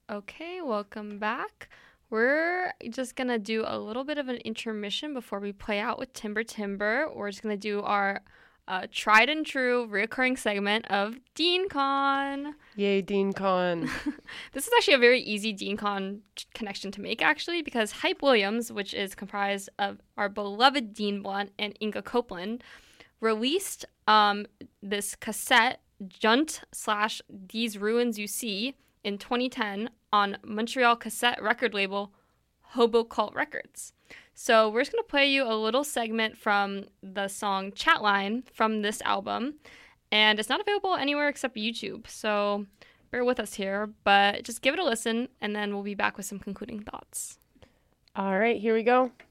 Okay, welcome back. We're just going to do a little bit of an intermission before we play out with Timber Timber. We're just going to do our tried and true reoccurring segment of Dean Con. Yay, Dean Con. This is actually a very easy Dean Con connection to make, actually, because Hype Williams, which is comprised of our beloved Dean Blunt and Inga Copeland, released this cassette, Junt/These Ruins You See, in 2010 on Montreal cassette record label Hobo Cult Records. So we're just going to play you a little segment from the song Chatline from this album. And it's not available anywhere except YouTube. So bear with us here, but just give it a listen, and then we'll be back with some concluding thoughts. All right, here we go.